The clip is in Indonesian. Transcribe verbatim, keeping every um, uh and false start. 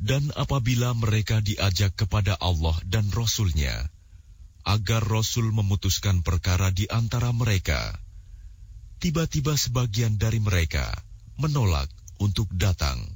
Dan apabila mereka diajak kepada Allah dan Rasul-Nya, agar Rasul memutuskan perkara di antara mereka, tiba-tiba sebagian dari mereka menolak untuk datang.